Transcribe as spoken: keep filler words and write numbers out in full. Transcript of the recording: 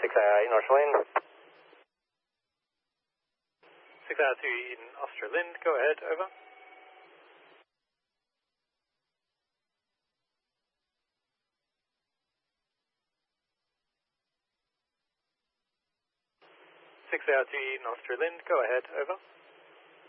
six A I in Australind. six A I two in Australind, go ahead, over. six A I two in Australind, go ahead, over.